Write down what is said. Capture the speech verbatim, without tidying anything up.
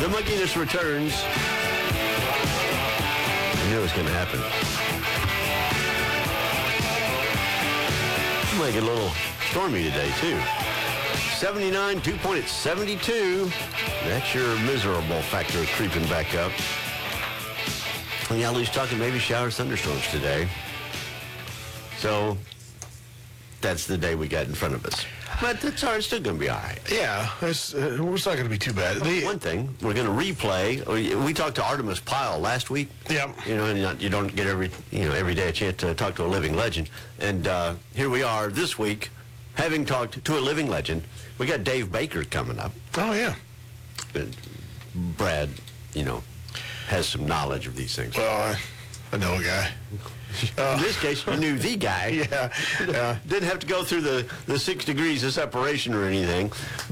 The mugginess returns. I knew it was going to happen. It might get a little stormy today, too. seventy-nine, dew point at seventy-two. That's your miserable factor creeping back up. And yeah, Lee's talking maybe showers, thunderstorms today. So that's the day we got in front of us. But that's all right. It's still going to be all right. Yeah, it's, uh, it's not going to be too bad. The, One thing, we're going to replay. We talked to Artemis Pyle last week. Yeah. You know, and not, you don't get every, you know, every day a chance to talk to a living legend. And uh, here we are this week, having talked to a living legend. We got Dave Baker coming up. Oh, yeah. And Brad, you know, has some knowledge of these things. Well, I, I know a guy. Uh, in this case, you knew the guy. Yeah. yeah. Didn't have to go through the, the six degrees of separation or anything.